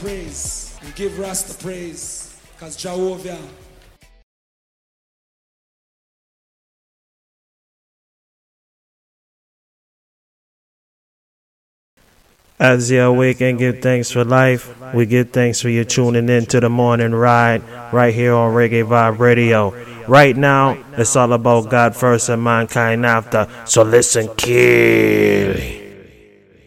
praise and give Rasta praise, because Jehovah. As you awake and give thanks for life, we give thanks for you tuning in to the morning ride right here on Reggae Vibe Radio. Right now, it's all about God first and mankind after, so listen carefully.